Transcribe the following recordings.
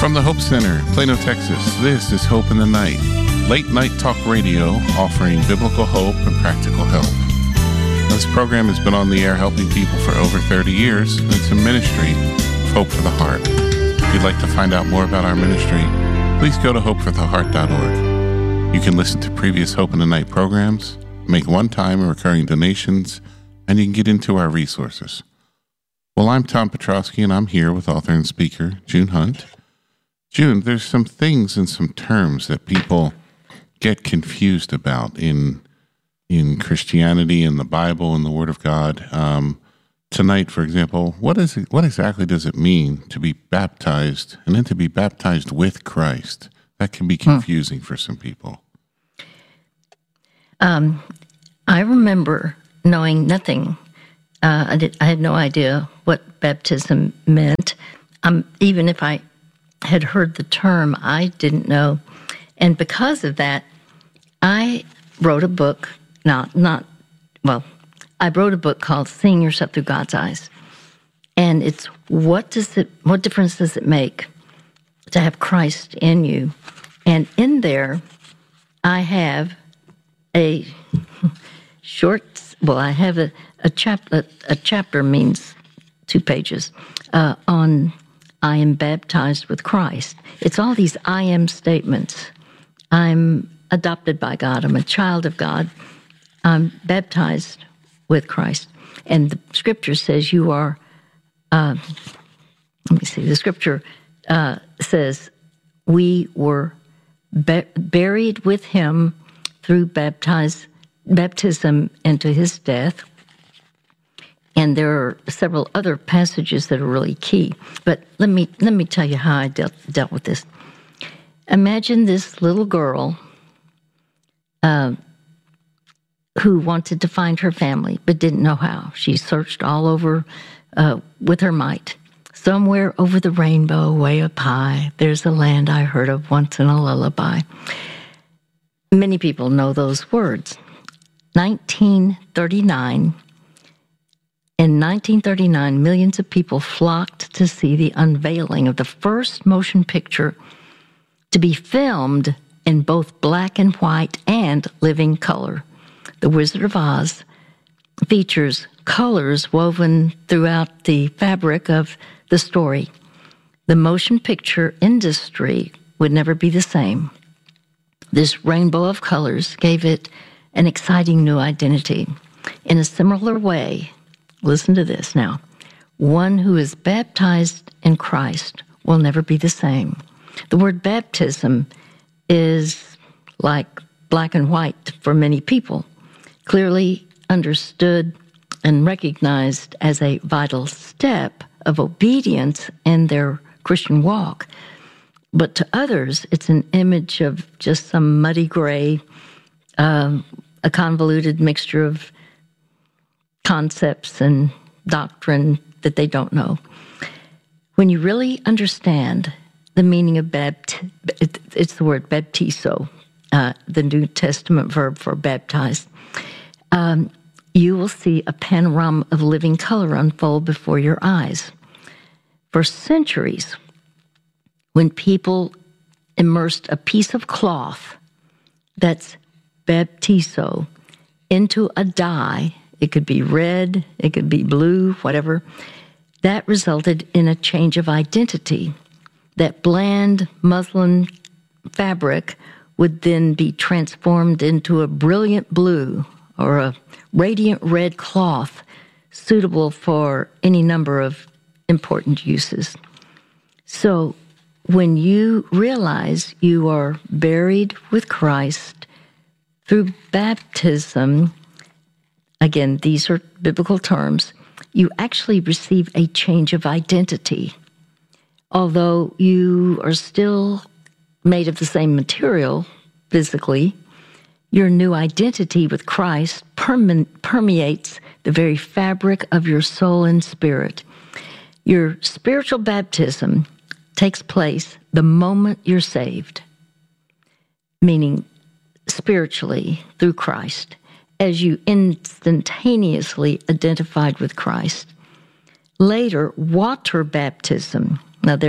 From the Hope Center, Plano, Texas, this is Hope in the Night, late night talk radio offering biblical hope and practical help. This program has been on the air helping people for over 30 years, and it's a ministry of Hope for the Heart. If you'd like to find out more about our ministry, please go to hopefortheheart.org. You can listen to previous Hope in the Night programs, make one-time and recurring donations, and you can get into our resources. Well, I'm Tom Petrosky, and I'm here with author and speaker June Hunt. June, there's some things and some terms that people get confused about in Christianity, in the Bible, in the Word of God. Tonight, for example, what exactly does it mean to be baptized and then to be baptized with Christ? That can be confusing for some people. I remember knowing nothing. I had no idea what baptism meant. Even if I had heard the term, I didn't know. And because of that, I wrote a book, I wrote a book called Seeing Yourself Through God's Eyes. And it's what difference does it make to have Christ in you? And in there, I have a chapter means 2 pages, on I am baptized with Christ. It's all these I am statements. I'm adopted by God. I'm a child of God. I'm baptized with Christ. And the scripture says you are, the scripture says we were buried with him through baptism into his death. And there are several other passages that are really key. But let me tell you how I dealt with this. Imagine this little girl who wanted to find her family but didn't know how. She searched all over with her might. Somewhere over the rainbow, way up high, there's a land I heard of once in a lullaby. Many people know those words. 1939. In 1939, millions of people flocked to see the unveiling of the first motion picture to be filmed in both black and white and living color. The Wizard of Oz features colors woven throughout the fabric of the story. The motion picture industry would never be the same. This rainbow of colors gave it an exciting new identity. In a similar way, listen to this now. One who is baptized in Christ will never be the same. The word baptism is like black and white for many people, clearly understood and recognized as a vital step of obedience in their Christian walk. But to others, it's an image of just some muddy gray, a convoluted mixture of concepts and doctrine that they don't know. When you really understand the meaning of it's the word baptizo, the New Testament verb for baptized, you will see a panorama of living color unfold before your eyes. For centuries, when people immersed a piece of cloth that's baptizo into a dye, it could be red, it could be blue, whatever. That resulted in a change of identity. That bland muslin fabric would then be transformed into a brilliant blue or a radiant red cloth suitable for any number of important uses. So when you realize you are buried with Christ through baptism, again, these are biblical terms, you actually receive a change of identity. Although you are still made of the same material physically, your new identity with Christ permeates the very fabric of your soul and spirit. Your spiritual baptism takes place the moment you're saved, meaning spiritually through Christ, as you instantaneously identified with Christ. Later, water baptism. Now, there are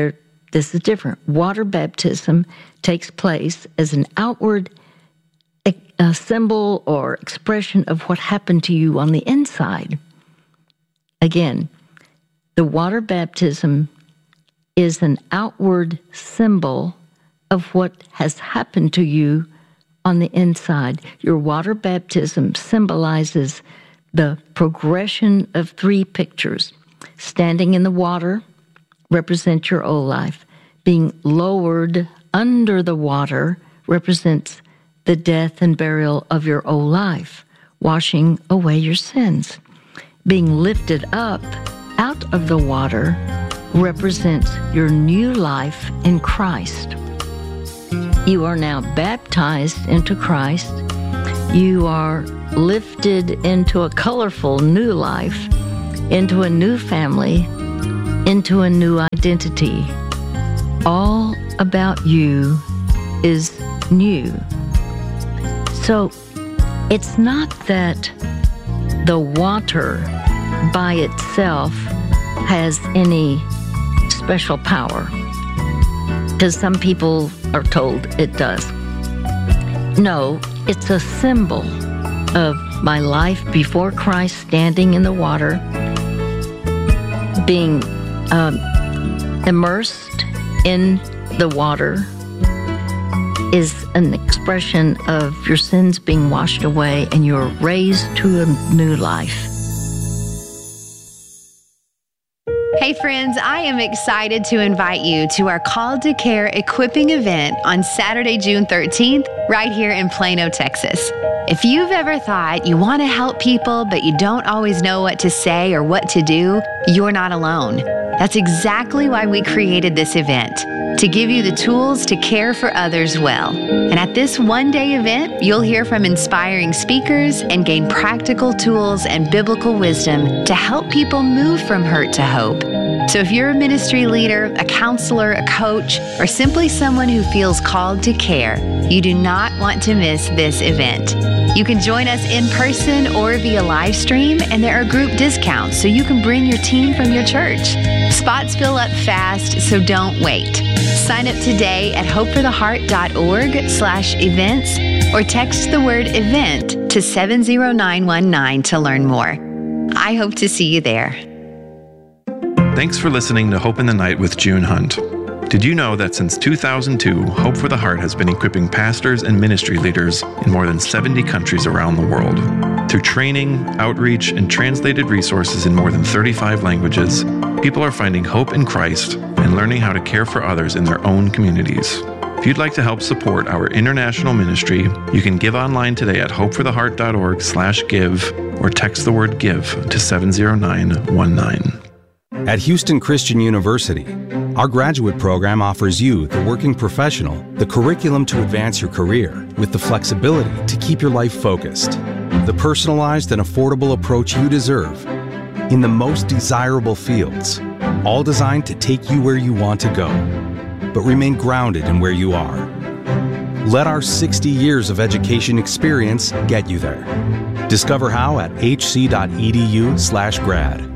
this is different. Water baptism takes place as an outward symbol or expression of what happened to you on the inside. Again, the water baptism is an outward symbol of what has happened to you on the inside. Your water baptism symbolizes the progression of three pictures. Standing in the water represents your old life. Being lowered under the water represents the death and burial of your old life, washing away your sins. Being lifted up out of the water represents your new life in Christ. You are now baptized into Christ. You are lifted into a colorful new life, into a new family, into a new identity. All about you is new. So it's not that the water by itself has any special power, because some people are told it does. No, it's a symbol of my life before Christ, standing in the water, being immersed in the water is an expression of your sins being washed away and you're raised to a new life. Hey friends, I am excited to invite you to our Called to Care equipping event on Saturday, June 13th, right here in Plano, Texas. If you've ever thought you want to help people, but you don't always know what to say or what to do, you're not alone. That's exactly why we created this event, to give you the tools to care for others well. And at this one-day event, you'll hear from inspiring speakers and gain practical tools and biblical wisdom to help people move from hurt to hope. So if you're a ministry leader, a counselor, a coach, or simply someone who feels called to care, you do not want to miss this event. You can join us in person or via live stream, and there are group discounts so you can bring your team from your church. Spots fill up fast, so don't wait. Sign up today at hopefortheheart.org/events or text the word event to 70919 to learn more. I hope to see you there. Thanks for listening to Hope in the Night with June Hunt. Did you know that since 2002, Hope for the Heart has been equipping pastors and ministry leaders in more than 70 countries around the world? Through training, outreach, and translated resources in more than 35 languages, people are finding hope in Christ and learning how to care for others in their own communities. If you'd like to help support our international ministry, you can give online today at hopefortheheart.org/give or text the word GIVE to 70919. At Houston Christian University, our graduate program offers you, the working professional, the curriculum to advance your career with the flexibility to keep your life focused, the personalized and affordable approach you deserve in the most desirable fields, all designed to take you where you want to go, but remain grounded in where you are. Let our 60 years of education experience get you there. Discover how at hc.edu/grad.